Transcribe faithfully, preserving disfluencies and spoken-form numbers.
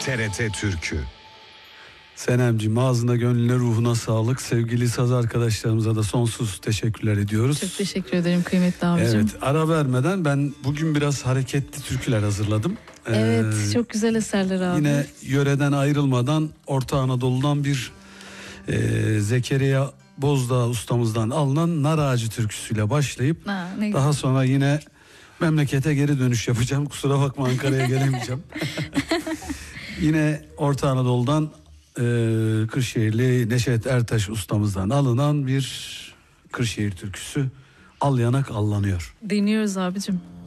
T R T Türkü. Senemciğim, ağzına gönlüne ruhuna sağlık. Sevgili saz arkadaşlarımıza da sonsuz teşekkürler ediyoruz. Çok teşekkür ederim kıymetli abicim. Evet, ara vermeden ben bugün biraz hareketli türküler hazırladım. Evet ee, çok güzel eserler abi. Yine yöreden ayrılmadan Orta Anadolu'dan bir e, Zekeriya Bozdağ ustamızdan alınan Nar Ağacı türküsüyle başlayıp ha, ne daha güzel. sonra yine memlekete geri dönüş yapacağım. Kusura bakma, Ankara'ya gelemeyeceğim. Yine Orta Anadolu'dan e, Kırşehirli Neşet Ertaş ustamızdan alınan bir Kırşehir türküsü, Al Yanak Allanıyor. Dinliyoruz abicim.